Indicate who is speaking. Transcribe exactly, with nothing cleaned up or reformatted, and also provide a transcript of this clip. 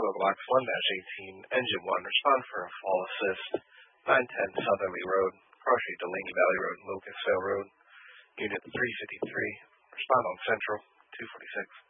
Speaker 1: Bravo Blocks one eighteen, Engine one, respond for a fall assist. nine ten Southerly Road, cross street Delaney Valley Road, Locustville Road. Unit three fifty-three, respond on Central, two forty-six.